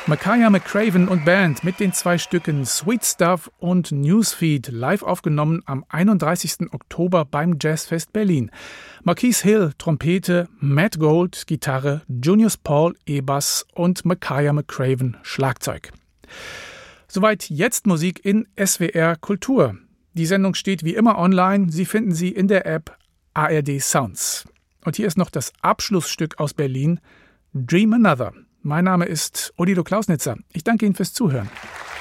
Makaya McCraven und Band mit den 2 Stücken Sweet Stuff und Newsfeed live aufgenommen am 31. Oktober beim Jazzfest Berlin. Marquise Hill, Trompete, Matt Gold, Gitarre, Junius Paul, E-Bass und Makaya McCraven, Schlagzeug. Soweit jetzt Musik in SWR Kultur. Die Sendung steht wie immer online. Sie finden sie in der App ARD Sounds. Und hier ist noch das Abschlussstück aus Berlin, Dream Another. Mein Name ist Odilo Klausnitzer. Ich danke Ihnen fürs Zuhören.